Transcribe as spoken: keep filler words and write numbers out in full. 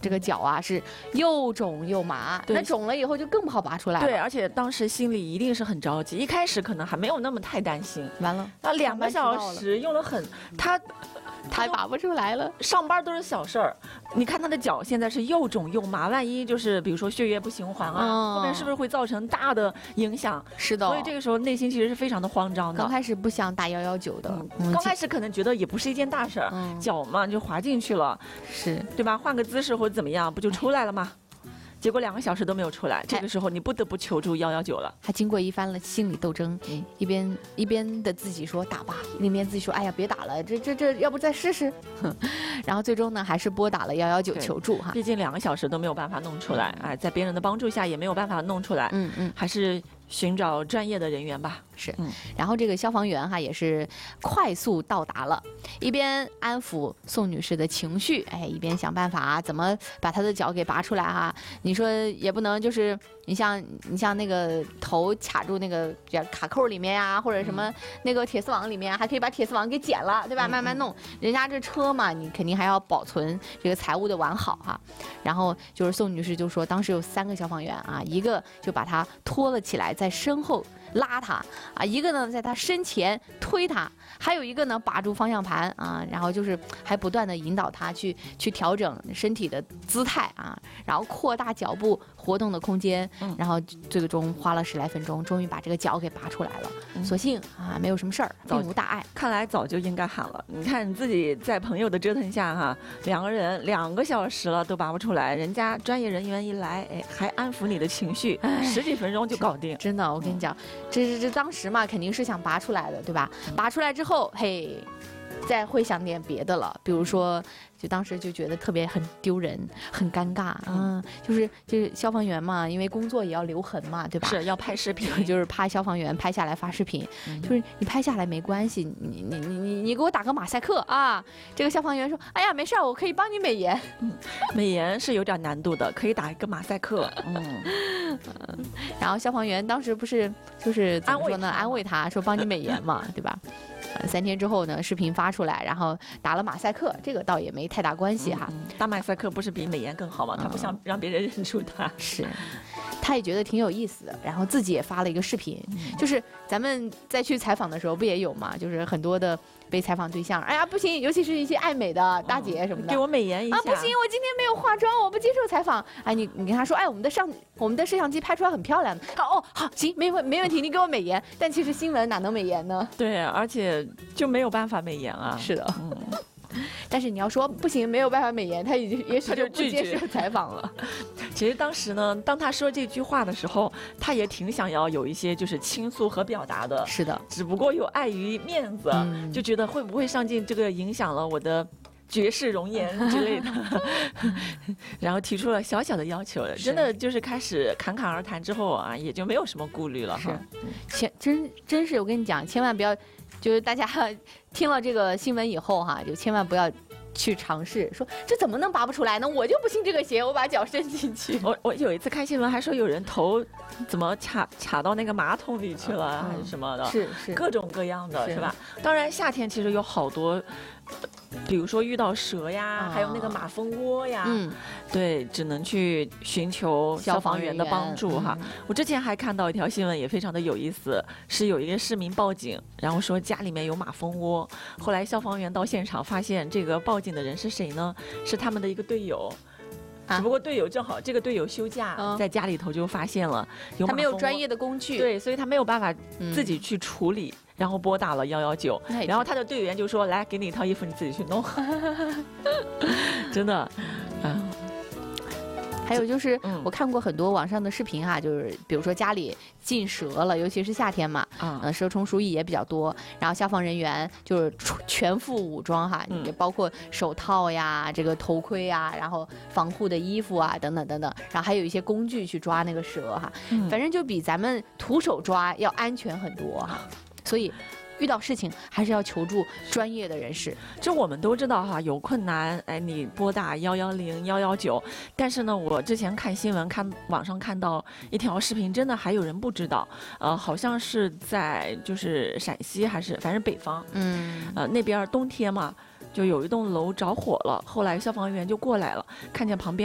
这个脚啊是又肿又麻，那肿了以后就更不好拔出来了。 对，而且当时心里一定是很着急，一开始可能还没有那么太担心。 完了， 那两个小时用了很，他他还拔不出来了。 上班都是小事儿，你看他的脚现在是又肿又麻，万一就是比如说血液不循环啊，嗯、后面是不是会造成大的影响？ 是的， 所以这个时候内心其实是非常的慌张的。 刚开始不想打幺幺九的， 嗯、刚开始可能觉得也不是一件大事儿，嗯、脚嘛就滑进去了， 是对吧？换个姿势或者怎么样，不就出来了吗？结果两个小时都没有出来，这个时候你不得不求助幺幺九了。 还经过一番了心理斗争，嗯、一边一边的自己说打吧，另一边自己说哎呀别打了，这这这要不再试试？然后最终呢还是拨打了幺幺九求助哈。 毕竟两个小时都没有办法弄出来，哎，在别人的帮助下也没有办法弄出来，嗯嗯，还是寻找专业的人员吧。 是，嗯，然后这个消防员哈也是快速到达了，一边安抚宋女士的情绪，哎，一边想办法啊，怎么把她的脚给拔出来哈。你说也不能就是你像你像那个头卡住那个卡扣里面呀、啊，或者什么那个铁丝网里面，还可以把铁丝网给剪了，对吧？慢慢弄，人家这车嘛，你肯定还要保存这个财物的完好哈。然后就是宋女士就说，当时有三个消防员啊，一个就把她拖了起来，在身后拉他啊，一个呢在他身前推他，还有一个呢把住方向盘啊，然后就是还不断的引导他去去调整身体的姿态啊，然后扩大脚部活动的空间，嗯、然后最终花了十来分钟，终于把这个脚给拔出来了。嗯、所幸啊没有什么事儿，并无大碍。 看来早就应该喊了。你看你自己在朋友的折腾下哈，两个人两个小时了都拔不出来，人家专业人员一来，哎，还安抚你的情绪，十几分钟就搞定。 真的，我跟你讲。这这这当时嘛，肯定是想拔出来的，对吧？拔出来之后，嘿，再会想点别的了，比如说，就当时就觉得特别很丢人，很尴尬啊、嗯，就是就是消防员嘛，因为工作也要留痕嘛，对吧？ 是要拍视频， 就是怕消防员拍下来发视频，嗯、就是你拍下来没关系，你你你你你给我打个马赛克啊！这个消防员说，哎呀，没事儿，我可以帮你美颜。 嗯、美颜是有点难度的，可以打一个马赛克。嗯。 嗯，然后消防员当时不是就是怎么说呢？安慰他说帮你美颜嘛，对吧？呃，三天之后呢，视频发出来，然后打了马赛克，这个倒也没太大关系哈。 嗯、打马赛克不是比美颜更好吗？他不想让别人认出他。 是，他也觉得挺有意思的，然后自己也发了一个视频，嗯、就是咱们在去采访的时候不也有嘛？就是很多的被采访对象，哎呀不行，尤其是一些爱美的大姐什么的， 嗯、给我美颜一下啊！不行，我今天没有化妆，我不接受采访。哎，你你跟他说，哎，我们的上我们的摄像机拍出来很漂亮的。好哦，好，行，没问没问题，你给我美颜。但其实新闻哪能美颜呢？ 对，而且就没有办法美颜啊。 是的，嗯。但是你要说不行，没有办法美颜，他已经也许就不接受采访了。 其实当时呢，当他说这句话的时候，他也挺想要有一些就是倾诉和表达的。 是的， 只不过有碍于面子，嗯、就觉得会不会上镜这个影响了我的绝世容颜之类的，然后提出了小小的要求，真的就是开始侃侃而谈之后啊，也就没有什么顾虑了哈。 是，真真是我跟你讲，千万不要。就是大家听了这个新闻以后哈，就千万不要去尝试说这怎么能拔不出来呢？我就不信这个邪，我把脚伸进去。 我我有一次看新闻还说有人头怎么卡卡到那个马桶里去了，嗯、还是什么的， 是是各种各样的，是, 是吧？当然夏天其实有好多。比如说遇到蛇呀，啊、还有那个马蜂窝呀，嗯，对，只能去寻求消防员的帮助哈。嗯、我之前还看到一条新闻，也非常的有意思，是有一个市民报警，然后说家里面有马蜂窝，后来消防员到现场发现，这个报警的人是谁呢？是他们的一个队友。只不过队友正好这个队友休假，啊、在家里头就发现了有马蜂窝， 他没有专业的工具， 对，所以他没有办法自己去处理。嗯然后拨打了幺幺九，然后他的队员就说：“来，给你一套衣服，你自己去弄。”真的，啊。 还有就是，嗯、我看过很多网上的视频哈，就是比如说家里进蛇了，尤其是夏天嘛，嗯、呃，蛇虫鼠蚁也比较多，然后消防人员就是全副武装哈，也、嗯、包括手套呀、这个头盔呀，然后防护的衣服啊，等等等等，然后还有一些工具去抓那个蛇哈，嗯、反正就比咱们徒手抓要安全很多哈，所以。遇到事情还是要求助专业的人士。 这我们都知道哈，有困难，哎，你拨打幺幺零、幺幺九。但是呢，我之前看新闻、看网上看到一条视频，真的还有人不知道。呃，好像是在就是陕西还是反正北方，嗯，呃那边冬天嘛，就有一栋楼着火了，后来消防员就过来了，看见旁边。